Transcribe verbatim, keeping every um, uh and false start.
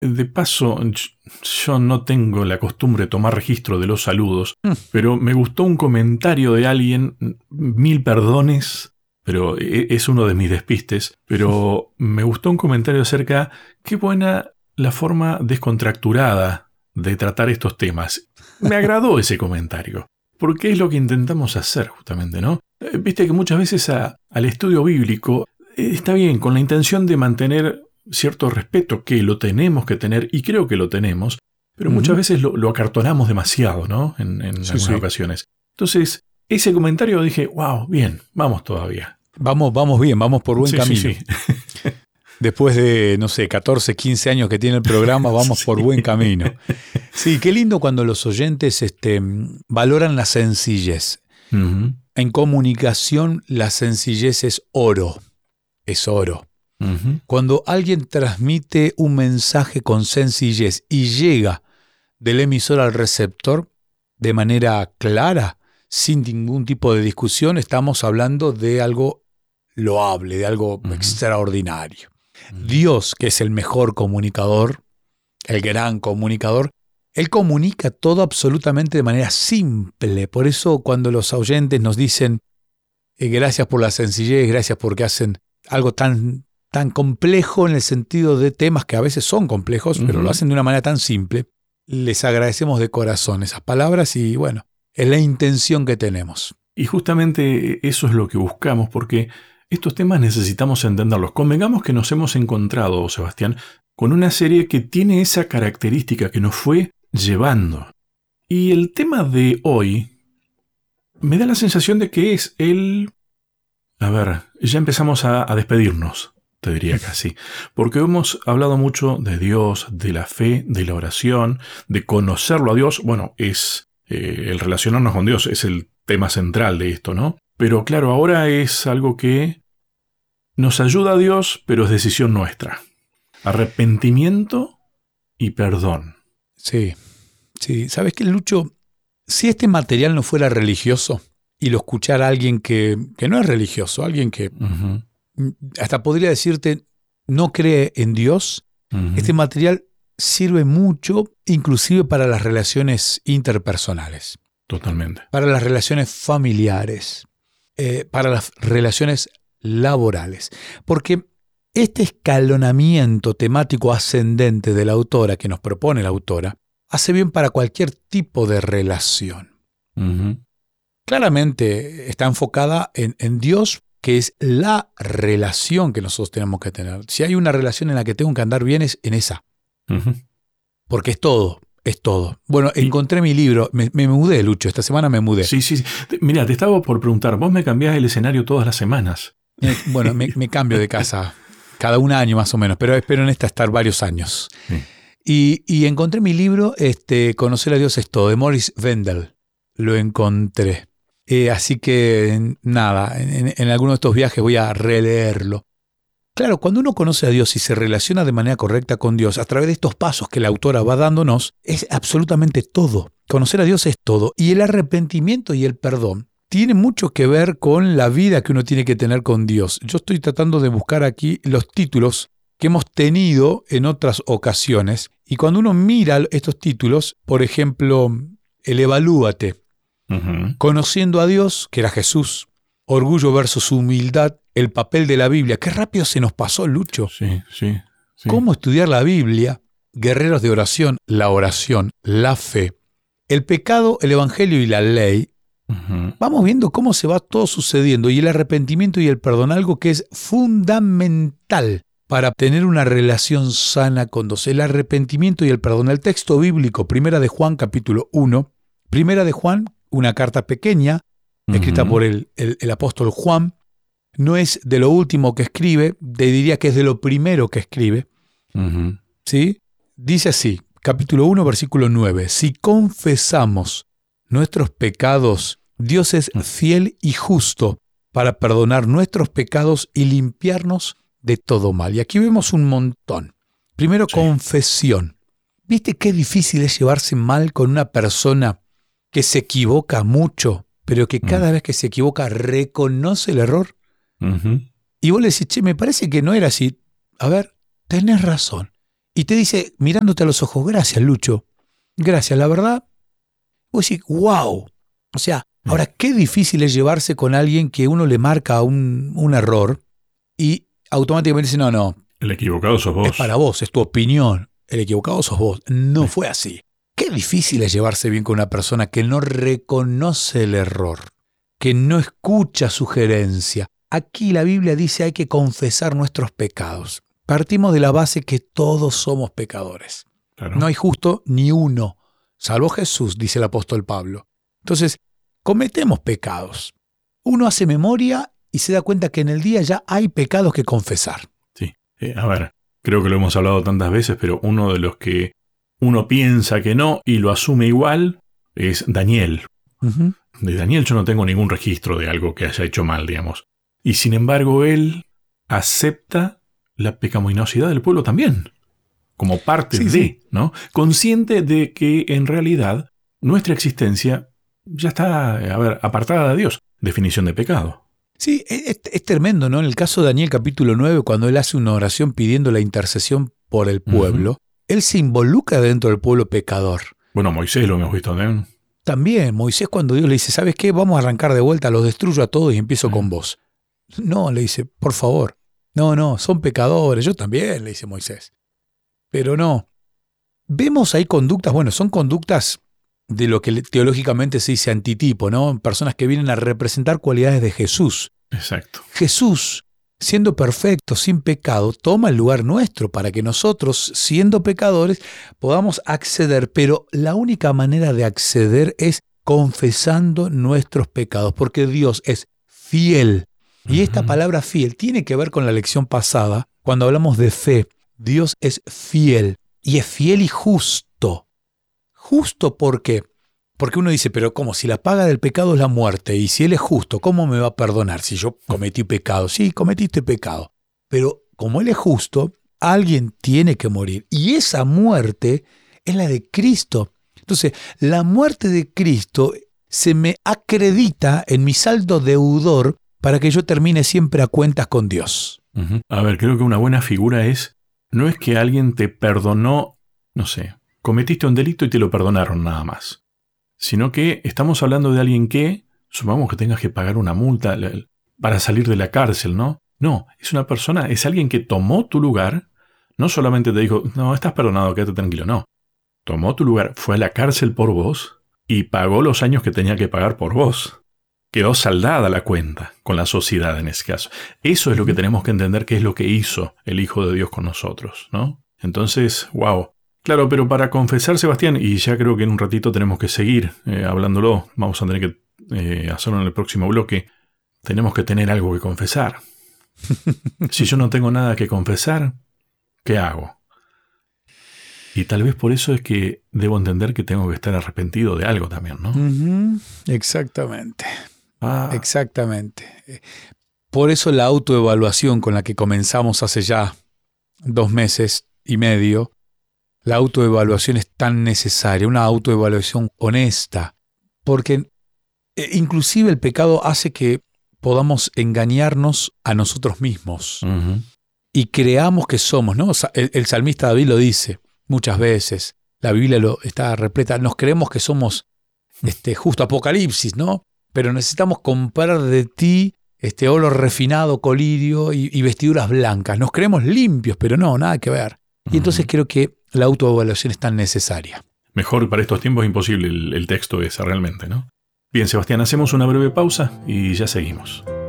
De paso, yo no tengo la costumbre de tomar registro de los saludos, mm. pero me gustó un comentario de alguien, mil perdones, pero es uno de mis despistes, pero me gustó un comentario acerca, qué buena la forma descontracturada de tratar estos temas. Me agradó ese comentario, porque es lo que intentamos hacer justamente, ¿no? Viste que muchas veces a, al estudio bíblico está bien, con la intención de mantener cierto respeto, que lo tenemos que tener, y creo que lo tenemos, pero uh-huh. muchas veces lo, lo acartonamos demasiado, ¿no? En, en sí, algunas sí. ocasiones. Entonces, ese comentario dije, wow, bien, vamos todavía. Vamos, vamos bien, vamos por buen sí, camino. Sí, sí. Después de, no sé, catorce, quince años que tiene el programa, vamos sí. por buen camino. Sí, qué lindo cuando los oyentes este, valoran la sencillez. Uh-huh. En comunicación, la sencillez es oro. Es oro. Uh-huh. Cuando alguien transmite un mensaje con sencillez y llega del emisor al receptor de manera clara, sin ningún tipo de discusión, estamos hablando de algo loable, de algo uh-huh. extraordinario. Uh-huh. Dios, que es el mejor comunicador, el gran comunicador, Él comunica todo absolutamente de manera simple. Por eso cuando los oyentes nos dicen eh, gracias por la sencillez, gracias porque hacen algo tan, tan complejo en el sentido de temas que a veces son complejos, uh-huh. pero lo hacen de una manera tan simple, les agradecemos de corazón esas palabras y bueno, es la intención que tenemos. Y justamente eso es lo que buscamos, porque estos temas necesitamos entenderlos. Convengamos que nos hemos encontrado, Sebastián, con una serie que tiene esa característica que nos fue llevando. Y el tema de hoy me da la sensación de que es el... A ver, ya empezamos a, a despedirnos, te diría casi, porque hemos hablado mucho de Dios, de la fe, de la oración, de conocerlo a Dios. Bueno, es eh, el relacionarnos con Dios, es el tema central de esto, ¿no? Pero claro, ahora es algo que nos ayuda a Dios, pero es decisión nuestra. Arrepentimiento y perdón. Sí, sí. ¿Sabes qué, Lucho? Si este material no fuera religioso y lo escuchara alguien que, que no es religioso, alguien que uh-huh. hasta podría decirte no cree en Dios, uh-huh. este material sirve mucho inclusive para las relaciones interpersonales. Totalmente. Para las relaciones familiares, eh, para las relaciones laborales. Porque este escalonamiento temático ascendente de la autora, que nos propone la autora, hace bien para cualquier tipo de relación. Uh-huh. Claramente está enfocada en, en Dios, que es la relación que nosotros tenemos que tener. Si hay una relación en la que tengo que andar bien, es en esa. Uh-huh. Porque es todo. Es todo. Bueno, y encontré mi libro. Me, me mudé, Lucho. Esta semana me mudé. Sí, sí. sí. Mira, te estaba por preguntar. Vos me cambiás el escenario todas las semanas. Eh, bueno, me, me cambio de casa cada un año más o menos, pero espero en esta estar varios años. Sí. Y, y encontré mi libro, este, Conocer a Dios es todo, de Maurice Wendell. Lo encontré. Eh, así que, nada, en, en alguno de estos viajes voy a releerlo. Claro, cuando uno conoce a Dios y se relaciona de manera correcta con Dios a través de estos pasos que la autora va dándonos, es absolutamente todo. Conocer a Dios es todo. Y el arrepentimiento y el perdón tiene mucho que ver con la vida que uno tiene que tener con Dios. Yo estoy tratando de buscar aquí los títulos que hemos tenido en otras ocasiones. Y cuando uno mira estos títulos, por ejemplo, el Evalúate, uh-huh. Conociendo a Dios, que era Jesús, Orgullo versus Humildad, el papel de la Biblia. Qué rápido se nos pasó, Lucho. Sí, sí, sí. Cómo estudiar la Biblia, Guerreros de oración, la oración, la fe, el pecado, el evangelio y la ley. Uh-huh. Vamos viendo cómo se va todo sucediendo y el arrepentimiento y el perdón, algo que es fundamental para tener una relación sana con Dios. El arrepentimiento y el perdón. El texto bíblico, Primera de Juan, capítulo uno. Primera de Juan, una carta pequeña, escrita uh-huh. por el, el, el apóstol Juan. No es de lo último que escribe, te diría que es de lo primero que escribe. Uh-huh. ¿Sí? Dice así, capítulo uno, versículo nueve. Si confesamos nuestros pecados, Dios es fiel y justo para perdonar nuestros pecados y limpiarnos de todo mal. Y aquí vemos un montón. Primero, sí. confesión. ¿Viste qué difícil es llevarse mal con una persona que se equivoca mucho, pero que cada uh-huh. vez que se equivoca reconoce el error? Uh-huh. Y vos le decís, che, me parece que no era así. A ver, tenés razón. y te dice, mirándote a los ojos, gracias, Lucho, gracias, la verdad, vos decís, wow. O sea, ahora, qué difícil es llevarse con alguien que uno le marca un, un error y automáticamente dice, no, no. El equivocado sos vos. Es para vos, es tu opinión. El equivocado sos vos. No fue así. Qué difícil es llevarse bien con una persona que no reconoce el error, que no escucha sugerencia. Aquí la Biblia dice hay que confesar nuestros pecados. Partimos de la base que todos somos pecadores. Claro. No hay justo ni uno, salvo Jesús, dice el apóstol Pablo. Entonces, cometemos pecados. Uno hace memoria y se da cuenta que en el día ya hay pecados que confesar. Sí, eh, a ver, creo que lo hemos hablado tantas veces, pero uno de los que uno piensa que no y lo asume igual es Daniel. Uh-huh. De Daniel yo no tengo ningún registro de algo que haya hecho mal, digamos. Y sin embargo, él acepta la pecaminosidad del pueblo también, como parte sí, de, sí. ¿no? Consciente de que en realidad nuestra existencia ya está, a ver, apartada de Dios. Definición de pecado. Sí, es, es tremendo, ¿no? En el caso de Daniel capítulo nueve, cuando él hace una oración pidiendo la intercesión por el pueblo, uh-huh. él se involucra dentro del pueblo pecador. Bueno, Moisés lo hemos visto también. También, Moisés cuando Dios le dice, ¿sabes qué? Vamos a arrancar de vuelta, los destruyo a todos y empiezo uh-huh. con vos. No, le dice, por favor. No, no, son pecadores, yo también, le dice Moisés. Pero no. Vemos ahí conductas, bueno, son conductas de lo que teológicamente se dice antitipo, ¿no? Personas que vienen a representar cualidades de Jesús. Exacto. Jesús, siendo perfecto, sin pecado, toma el lugar nuestro para que nosotros, siendo pecadores, podamos acceder. Pero la única manera de acceder es confesando nuestros pecados, porque Dios es fiel. Y uh-huh. esta palabra fiel tiene que ver con la lección pasada, cuando hablamos de fe. Dios es fiel, y es fiel y justo. Justo, ¿por qué? Porque uno dice, pero ¿cómo? Si la paga del pecado es la muerte, y si Él es justo, ¿cómo me va a perdonar si yo cometí pecado? Sí, cometiste pecado. Pero como Él es justo, alguien tiene que morir. Y esa muerte es la de Cristo. Entonces, la muerte de Cristo se me acredita en mi saldo deudor para que yo termine siempre a cuentas con Dios. Uh-huh. A ver, creo que una buena figura es, no es que alguien te perdonó, no sé, cometiste un delito y te lo perdonaron nada más. Sino que estamos hablando de alguien que, supongamos que tengas que pagar una multa para salir de la cárcel, ¿no? No, es una persona, es alguien que tomó tu lugar, no solamente te dijo, no, estás perdonado, quédate tranquilo, no. Tomó tu lugar, fue a la cárcel por vos y pagó los años que tenía que pagar por vos. Quedó saldada la cuenta con la sociedad en ese caso. Eso es lo que tenemos que entender que es lo que hizo el Hijo de Dios con nosotros, ¿no? Entonces, wow. Claro, pero para confesar, Sebastián, y ya creo que en un ratito tenemos que seguir eh, hablándolo, vamos a tener que eh, hacerlo en el próximo bloque, tenemos que tener algo que confesar. Si yo no tengo nada que confesar, ¿qué hago? Y tal vez por eso es que debo entender que tengo que estar arrepentido de algo también, ¿no? Uh-huh. Exactamente. Ah. Exactamente. Por eso la autoevaluación con la que comenzamos hace ya dos meses y medio, la autoevaluación es tan necesaria, una autoevaluación honesta, porque inclusive el pecado hace que podamos engañarnos a nosotros mismos uh-huh. y creamos que somos, ¿no? El, el salmista David lo dice muchas veces, la Biblia lo está repleta, nos creemos que somos este, justo Apocalipsis, ¿no? Pero necesitamos comprar de ti este oro refinado, colirio y, y vestiduras blancas. Nos creemos limpios, pero no, nada que ver. Y entonces creo que la autoevaluación es tan necesaria. Mejor para estos tiempos es imposible el, el texto ese realmente, ¿no? Bien, Sebastián, hacemos una breve pausa y ya seguimos.